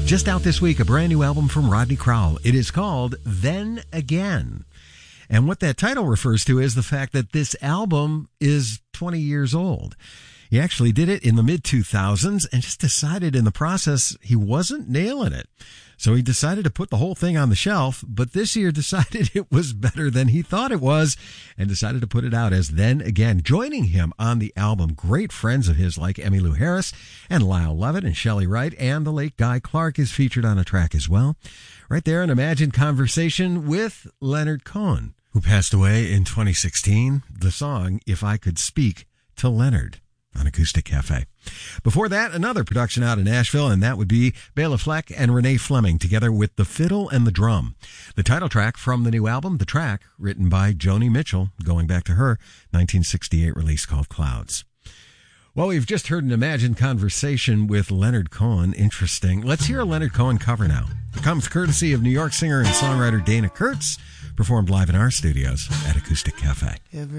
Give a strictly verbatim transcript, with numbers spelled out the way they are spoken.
Just out this week, a brand new album from Rodney Crowell. It is called Then Again. And what that title refers to is the fact that this album is twenty years old. He actually did it in the mid two thousands and just decided in the process he wasn't nailing it. So he decided to put the whole thing on the shelf, but this year decided it was better than he thought it was and decided to put it out as Then Again. Joining him on the album, great friends of his like Emmylou Harris and Lyle Lovett and Shelley Wright, and the late Guy Clark is featured on a track as well. Right there, an imagined conversation with Leonard Cohen, who passed away in twenty sixteen. The song, If I Could Speak to Leonard, on Acoustic Cafe. Before that, another production out in Nashville, and that would be Bela Fleck and Renee Fleming together with The Fiddle and the Drum. The title track from the new album, the track written by Joni Mitchell, going back to her nineteen sixty-eight release called Clouds. Well, we've just heard an imagined conversation with Leonard Cohen. Interesting. Let's hear a Leonard Cohen cover now. It comes courtesy of New York singer and songwriter Dana Kurtz, performed live in our studios at Acoustic Cafe.